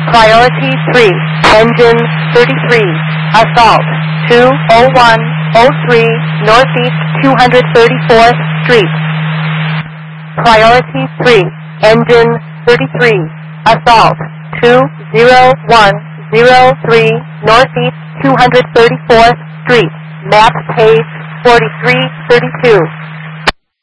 Priority 3, engine 33, assault 20103 Northeast 234th Street. Priority 3, engine 33, assault 20103 Northeast 234th Street. Map page 4332.